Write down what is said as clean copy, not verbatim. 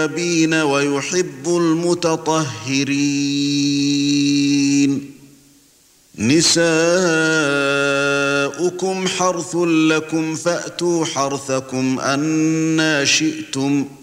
التوابين ويحب المتطهرين نساؤكم حرث لكم فأتوا حرثكم أنى شئتم